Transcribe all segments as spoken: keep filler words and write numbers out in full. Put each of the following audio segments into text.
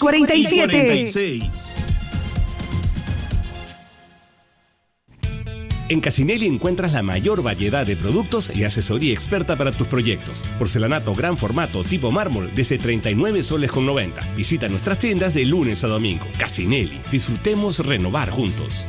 cuarenta y siete. cuarenta y seis. En Casinelli encuentras la mayor variedad de productos y asesoría experta para tus proyectos. Porcelanato gran formato tipo mármol desde treinta y nueve soles con noventa. Visita nuestras tiendas de lunes a domingo. Casinelli, disfrutemos renovar juntos.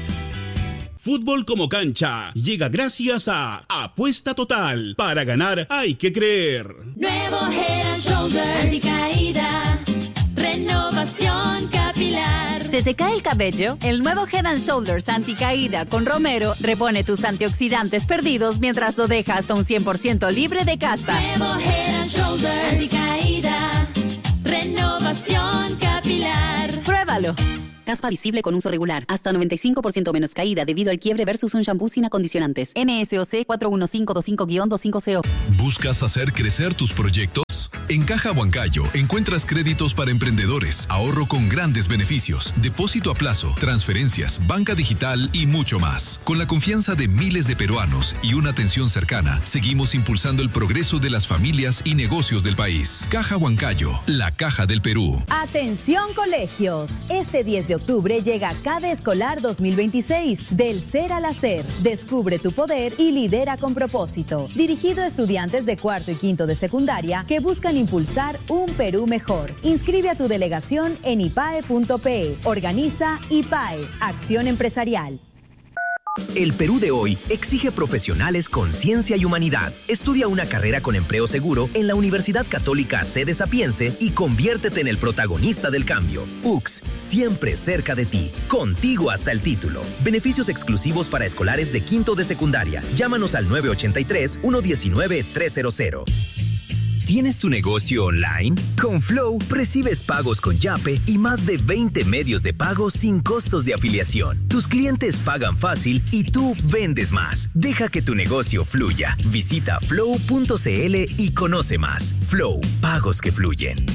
Fútbol como cancha llega gracias a Apuesta Total. Para ganar hay que creer. Nuevo Head and Shoulders anticaída, renovación capilar. ¿Se te cae el cabello? El nuevo Head and Shoulders anticaída con Romero repone tus antioxidantes perdidos mientras lo deja hasta un cien por ciento libre de caspa. Nuevo Head and Shoulders anticaída, renovación capilar. Pruébalo. Caspa visible con uso regular. Hasta noventa y cinco por ciento menos caída debido al quiebre versus un shampoo sin acondicionantes. N S O C cuatro uno cinco dos cinco guión veinticinco C O. ¿Buscas hacer crecer tus proyectos? En Caja Huancayo encuentras créditos para emprendedores, ahorro con grandes beneficios, depósito a plazo, transferencias, banca digital y mucho más. Con la confianza de miles de peruanos y una atención cercana, seguimos impulsando el progreso de las familias y negocios del país. Caja Huancayo, la caja del Perú. Atención colegios. Este diez de octubre llega CADE Escolar dos mil veintiséis. Del ser al hacer. Descubre tu poder y lidera con propósito. Dirigido a estudiantes de cuarto y quinto de secundaria que buscan impulsar un Perú mejor. Inscribe a tu delegación en I P A E punto P E. Organiza I P A E, Acción Empresarial. El Perú de hoy exige profesionales con ciencia y humanidad. Estudia una carrera con empleo seguro en la Universidad Católica Sede Sapiense y conviértete en el protagonista del cambio. U C S, siempre cerca de ti. Contigo hasta el título. Beneficios exclusivos para escolares de quinto de secundaria. Llámanos al nueve ocho tres, uno uno nueve, tres cero cero. ¿Tienes tu negocio online? Con Flow recibes pagos con Yape y más de veinte medios de pago sin costos de afiliación. Tus clientes pagan fácil y tú vendes más. Deja que tu negocio fluya. Visita flow punto c l y conoce más. Flow, pagos que fluyen.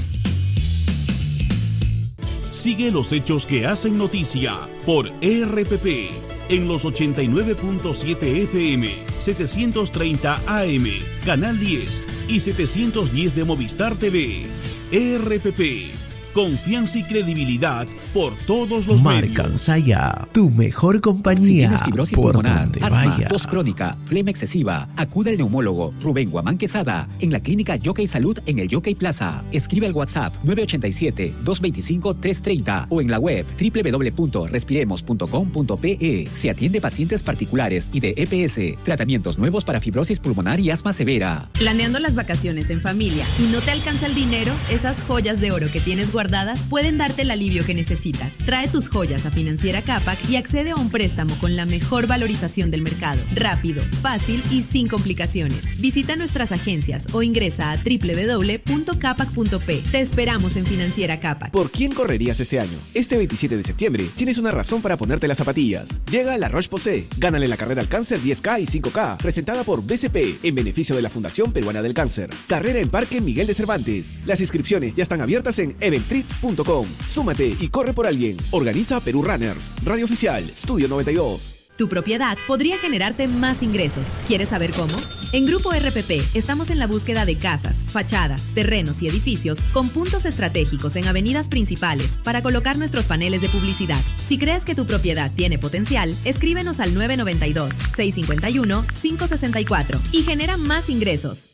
Sigue los hechos que hacen noticia por E R P P en los ochenta y nueve punto siete F M, setecientos treinta A M, Canal diez y setecientos diez de Movistar T V. E R P P, confianza y credibilidad por todos los medios. Marcansaya, tu mejor compañía. Si tienes fibrosis por pulmonar, donde asma, vaya. tos crónica, flema excesiva, acude al neumólogo Rubén Guamán Quesada en la clínica Yockey Salud en el Yockey Plaza. Escribe al WhatsApp nueve ocho siete, dos dos cinco, tres tres cero o en la web doble u doble u doble u punto respiremos punto com punto pe e. Se atiende pacientes particulares y de E P S. Tratamientos nuevos para fibrosis pulmonar y asma severa. ¿Planeando las vacaciones en familia y no te alcanza el dinero? Esas joyas de oro que tienes guardadas pueden darte el alivio que necesitas. Trae tus joyas a Financiera Capac y accede a un préstamo con la mejor valorización del mercado. Rápido, fácil y sin complicaciones. Visita nuestras agencias o ingresa a doble u doble u doble u punto capac punto pe. Te esperamos en Financiera Capac. ¿Por quién correrías este año? Este veintisiete de septiembre tienes una razón para ponerte las zapatillas. Llega La Roche-Posay. Gánale la carrera al cáncer diez K y cinco K, presentada por B C P en beneficio de la Fundación Peruana del Cáncer. Carrera en Parque Miguel de Cervantes. Las inscripciones ya están abiertas en eventrit punto com. Súmate y corre por alguien. Organiza Perú Runners. Radio Oficial, Estudio noventa y dos. Tu propiedad podría generarte más ingresos. ¿Quieres saber cómo? En Grupo R P P estamos en la búsqueda de casas, fachadas, terrenos y edificios con puntos estratégicos en avenidas principales para colocar nuestros paneles de publicidad. Si crees que tu propiedad tiene potencial, escríbenos al nueve nueve dos, seis cinco uno, cinco seis cuatro y genera más ingresos.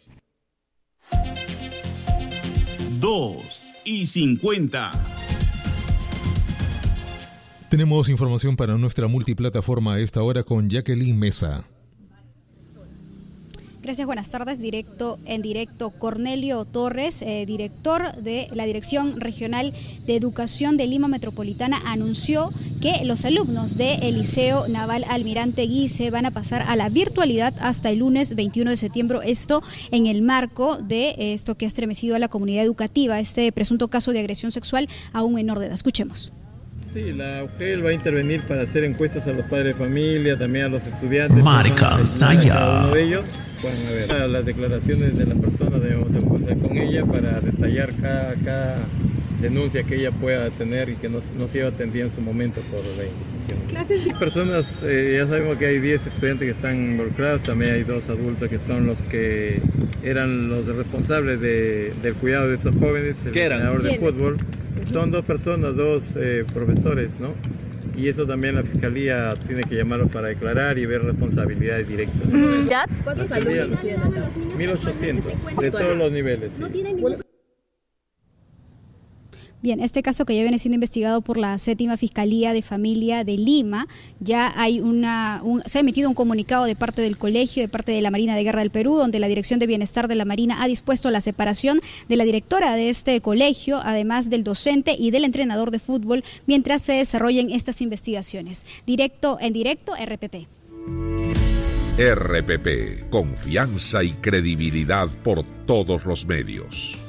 dos y cincuenta. Tenemos información para nuestra multiplataforma a esta hora con Jacqueline Mesa. Gracias, buenas tardes. Directo en directo, Cornelio Torres, eh, director de la Dirección Regional de Educación de Lima Metropolitana, anunció que los alumnos del Liceo Naval Almirante Guise van a pasar a la virtualidad hasta el lunes veintiuno de septiembre. Esto en el marco de esto que ha estremecido a la comunidad educativa, este presunto caso de agresión sexual a un menor de edad. Escuchemos. Sí, la U G E L va a intervenir para hacer encuestas a los padres de familia, también a los estudiantes. Marcansaya. Uno de ellos, bueno, a ver, las declaraciones de la persona debemos conversar con ella para detallar cada, cada denuncia que ella pueda tener y que no, no se atendida en su momento por la institución. ¿Clases? Y personas, eh, ya sabemos que hay diez estudiantes que están involucrados, también hay dos adultos que son los que eran los responsables de, del cuidado de estos jóvenes, el entrenador de fútbol. Son dos personas, dos eh, profesores, ¿no? Y eso también la Fiscalía tiene que llamarlos para declarar y ver responsabilidades directas. ¿Cuántos alumnos estudian acá? mil ochocientos, de todos los niveles. Sí. Bien, este caso que ya viene siendo investigado por la Séptima Fiscalía de Familia de Lima, ya hay una, un, se ha emitido un comunicado de parte del colegio, de parte de la Marina de Guerra del Perú, donde la Dirección de Bienestar de la Marina ha dispuesto la separación de la directora de este colegio, además del docente y del entrenador de fútbol, mientras se desarrollen estas investigaciones. Directo en directo, R P P. R P P, confianza y credibilidad por todos los medios.